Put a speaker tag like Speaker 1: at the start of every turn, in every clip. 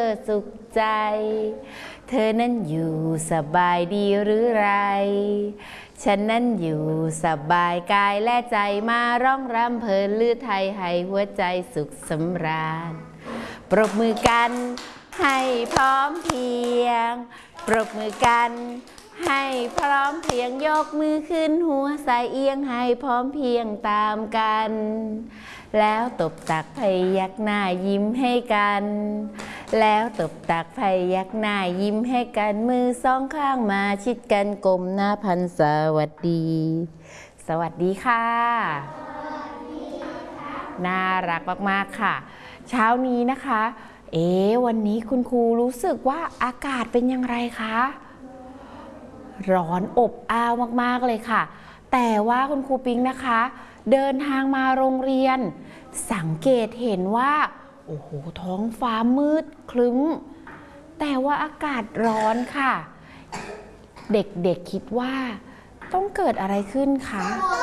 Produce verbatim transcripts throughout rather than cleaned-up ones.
Speaker 1: สุขใจเธอนั้นอยู่สบายดีหรือไรฉันนั้นอยู่สบายกายและใจมาร้องรำเพลินลือไทยให้หัวใจสุขสำราญปรบมือกันให้พร้อมเพรียงปรบมือกันให้พร้อมเพรียงยกมือขึ้นหัวใส่เอียงให้พร้อมเพรียงตามกันแล้วตบตักพยักหน้ายิ้มให้กันแล้วตบตักพยักหน้ายิ้มให้กันมือสองข้างมาชิดกันกลมหน้าพันสวัสดีสวัสดีค่ะน่ารักมากๆค่ะเช้านี้นะคะเอ๊ะวันนี้คุณครูรู้สึกว่าอากาศเป็นอย่างไรคะร้อนอบอ้าวมากๆเลยค่ะแต่ว่าคุณครูปิ๊งนะคะเดินทางมาโรงเรียนสังเกตเห็นว่าโอ้โหท้องฟ้ามืดครึ้มแต่ว่าอากาศร้อนค่ะเด็กๆคิดว่าต้องเกิดอะไรขึ้นคะ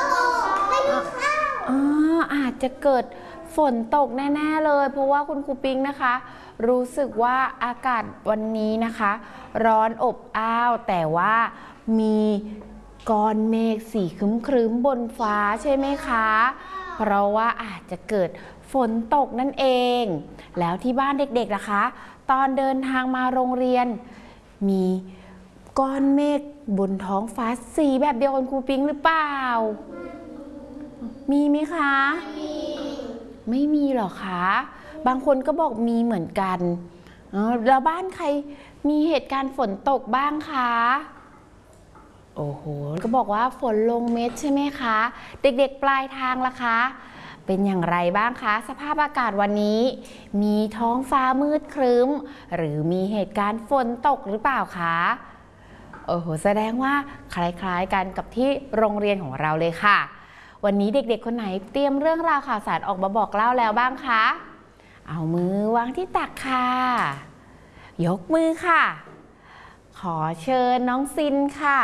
Speaker 1: อ๋ออาจจะเกิดฝนตกแน่ๆเลยเพราะว่าคุณครูปิ๊งนะคะรู้สึกว่าอากาศวันนี้นะคะร้อนอบอ้าวแต่ว่ามีก้อนเมฆสีครึ้มๆบนฟ้าใช่ไหมคะเพราะว่าอาจจะเกิดฝนตกนั่นเองแล้วที่บ้านเด็กๆนะคะตอนเดินทางมาโรงเรียนมีก้อนเมฆบนท้องฟ้าสีแบบเดียวกับครูปิ๊งหรือเปล่ามีไหมคะไม่มีไม่มีหรอคะบางคนก็บอกมีเหมือนกันแล้วบ้านใครมีเหตุการณ์ฝนตกบ้างคะโอ้โหก็บอกว่าฝนลงเม็ดใช่ไหมคะเด็กๆปลายทางล่ะคะเป็นอย่างไรบ้างคะสภาพอากาศวันนี้มีท้องฟ้ามืดครึ้มหรือมีเหตุการณ์ฝนตกหรือเปล่าคะโอ้โหแสดงว่าคล้ายๆกันกับที่โรงเรียนของเราเลยค่ะวันนี้เด็กๆคนไหนเตรียมเรื่องราวข่าวสารออกมาบอกเล่าแล้วบ้างคะเอามือวางที่ตักค่ะยกมือค่ะขอเชิญน้องซินค่ะ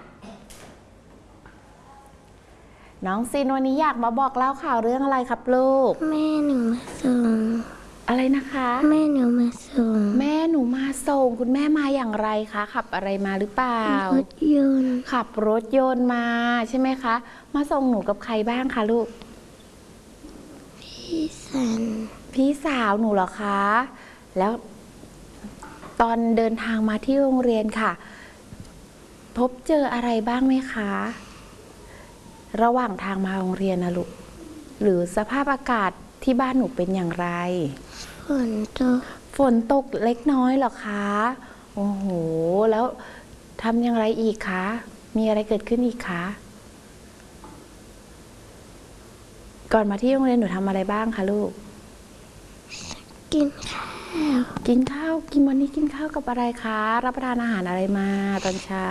Speaker 1: น้องซินวันนี้อยากมาบอกเล่าข่าวเรื่องอะไรครับลูก
Speaker 2: แม่หนูมาส่ง
Speaker 1: อะไรนะคะ
Speaker 2: แม่หนูมาส่ง
Speaker 1: แม่หนูมาส่งคุณแม่มาอย่างไรคะขับอะไรมาหรือเปล่าร
Speaker 2: ถยนต์
Speaker 1: ขับรถยนต์มาใช่ไหมคะมาส่งหนูกับใครบ้างคะลูก
Speaker 2: พี่สัน
Speaker 1: พี่สาวหนูเหรอคะแล้วตอนเดินทางมาที่โรงเรียนค่ะพบเจออะไรบ้างไหมคะระหว่างทางมาโรงเรียนนะลูกหรือสภาพอากาศที่บ้านหนูเป็นอย่างไร
Speaker 2: ฝนตก
Speaker 1: ฝนตกเล็กน้อยเหรอคะโอ้โหแล้วทำอย่างไรอีกคะมีอะไรเกิดขึ้นอีกคะก่อนมาที่โรงเรียนหนูทำอะไรบ้างคะลูก
Speaker 2: กินข้าว
Speaker 1: กินข้าวกินวันนี้กินข้าวกับอะไรคะรับประทานอาหารอะไรมาตอนเช้า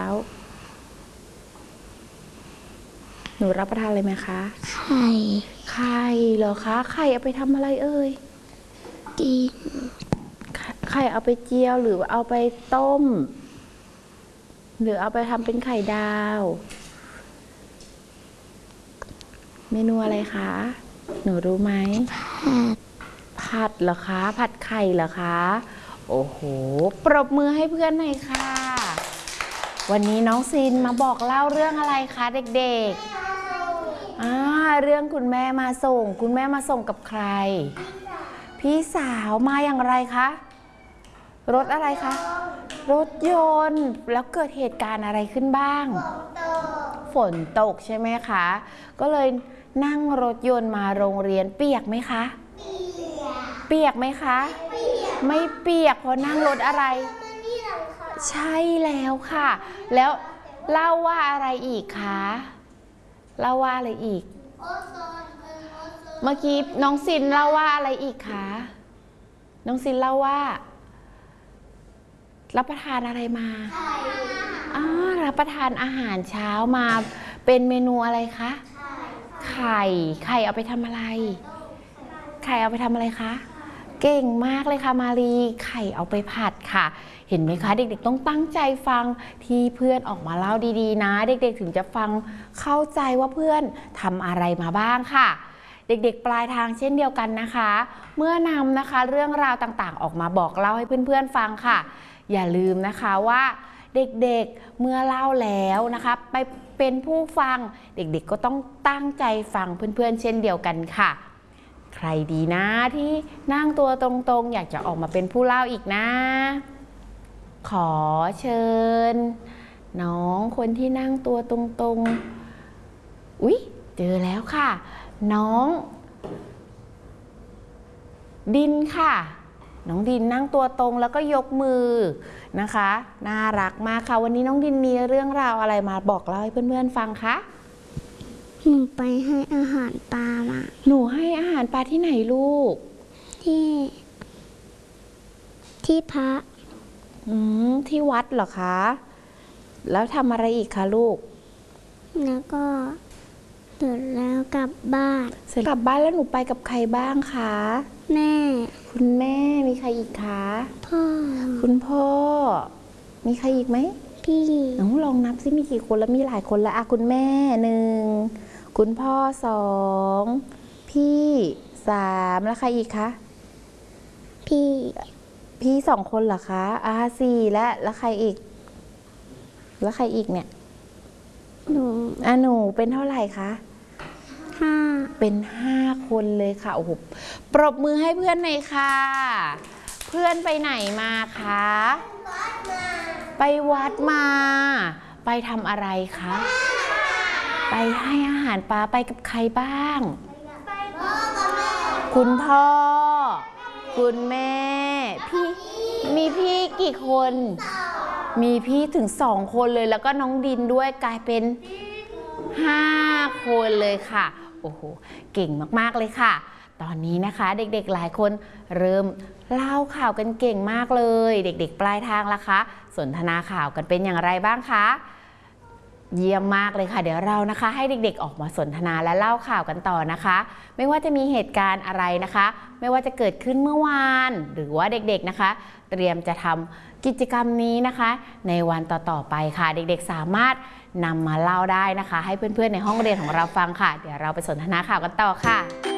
Speaker 1: หนูรับประทานอะไรไหมคะ
Speaker 2: ไข่
Speaker 1: ไข่เหรอคะไข่เอาไปทำอะไรเอ่ย
Speaker 2: กิน
Speaker 1: ไข่เอาไปเจียวหรือเอาไปต้มหรือเอาไปทำเป็นไข่ดาวเมนูอะไรคะหนูรู้ไหม
Speaker 2: ผัด
Speaker 1: ผัดเหรอคะผัดไข่เหรอคะโอ้โหปรบมือให้เพื่อนหน่อยค่ะวันนี้น้องซินมาบอกเล่าเรื่องอะไรคะเด็กๆอ่าเรื่องคุณแม่มาส่งคุณแม่มาส่งกับใครพี่สาวมาอย่างไรคะรถอะไรคะรถยนต์แล้วเกิดเหตุการณ์อะไรขึ้นบ้างฝนตกใช่ไหมคะก็เลยนั่งรถยนต์มาโรงเรียนเปียกไหมคะเปียกไหมคะไม่เปียกเพราะนั่งรถอะไรใช่แล้วค่ะแล้วเล่าว่าอะไรอีกคะเล่าว่าอะไรอีกเมื่อกี้น้องซินเล่าว่าอะไรอีกคะน้องซินเล่าว่ารับประทานอะไรมาอ๋อรับประทานอาหารเช้ามาเป็นเมนูอะไรคะไข่ไข่เอาไปทำอะไรไข่เอาไปทำอะไรคะเก่งมากเลยค่ะมารีไข่เอาไปผัดค่ะเห็นไหมคะเด็กๆต้องตั้งใจฟังที่เพื่อนออกมาเล่าดีๆนะเด็กๆถึงจะฟังเข้าใจว่าเพื่อนทำอะไรมาบ้างค่ะเด็กๆปลายทางเช่นเดียวกันนะคะ เมื่อนำนะคะเรื่องราวต่างๆออกมาบอกเล่าให้เพื่อนๆฟังค่ะอย่าลืมนะคะว่าเด็กๆเมื่อเล่าแล้วนะคะไปเป็นผู้ฟังเด็กๆก็ต้องตั้งใจฟังเพื่อนๆเช่นเดียวกันค่ะใครดีนะที่นั่งตัวตรงๆอยากจะออกมาเป็นผู้เล่าอีกนะขอเชิญน้องคนที่นั่งตัวตรงๆอุ๊ยเจอแล้วค่ะน้องดินค่ะน้องดินนั่งตัวตรงแล้วก็ยกมือนะคะน่ารักมากค่ะวันนี้น้องดินมีเรื่องราวอะไรมาบอกเล่าให้เพื่อนๆฟังคะ
Speaker 2: หนูไปให้อาหารปลามา
Speaker 1: หนูให้อาหารปลาที่ไหนลูก
Speaker 2: ที่ที่พระ
Speaker 1: อืมที่วัดเหรอคะแล้วทำอะไรอีกคะลูก
Speaker 2: แล้วก็เสร็จแล้วกลับบ้าน
Speaker 1: เสร็จกลับบ้านแล้วหนูไปกับใครบ้างคะ
Speaker 2: แม่
Speaker 1: คุณแม่มีใครอีกคะ
Speaker 2: พ่อ
Speaker 1: คุณพ่อมีใครอีกไหม
Speaker 2: พี่
Speaker 1: น้องลองนับซิมีกี่คนแล้วมีหลายคนแล้วอะคุณแม่หนึ่งคุณพ่อสองพี่สามแล้วใครอีกคะ
Speaker 2: พี่
Speaker 1: พี่สองคนเหรอคะอาสี่และแล้วใครอีกแล้วใครอีกเนี่ย
Speaker 2: หนู
Speaker 1: อ่ะหนูเป็นเท่าไหร่คะ
Speaker 2: ห้า
Speaker 1: เป็นห้าคนเลยค่ะโอ้โหปรบมือให้เพื่อนหน่อยค่ะเพื่อนไปไหนมาคะไปวัดมาไปทำอะไรคะไปให้อาหารปลาไปกับใครบ้างคุณพ่อคุณแม่พี่มีพี่กี่คนมีพี่ถึงสองคนเลยแล้วก็น้องดินด้วยกลายเป็นห้าคนเลยค่ะโอ้โหเก่งมากๆเลยค่ะตอนนี้นะคะเด็กๆหลายคนเริ่มเล่าข่าวกันเก่งมากเลยเด็กๆปลายทางล่ะคะสนทนาข่าวกันเป็นอย่างไรบ้างคะเยี่ยมมากเลยค่ะเดี๋ยวเรานะคะให้เด็กๆออกมาสนทนาและเล่าข่าวกันต่อนะคะไม่ว่าจะมีเหตุการณ์อะไรนะคะไม่ว่าจะเกิดขึ้นเมื่อวานหรือว่าเด็กๆนะคะเตรียมจะทำกิจกรรมนี้นะคะในวันต่อๆไปค่ะเด็กๆสามารถนำมาเล่าได้นะคะให้เพื่อนๆในห้องเรียนของเราฟังค่ะเดี๋ยวเราไปสนทนาข่าวกันต่อค่ะ